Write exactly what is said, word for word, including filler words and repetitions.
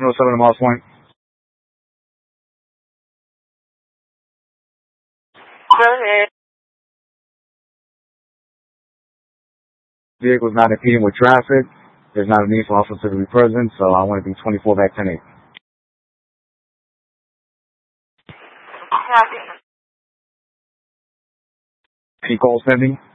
oh seven Moss Point. Go ahead. Vehicle's not impeding with traffic. There's not a need for officer to be present, so I want to be twenty-four back ten eight. Copy. P call sending.